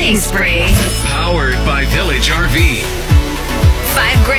spending spree. Powered by Village RV. $5 grand.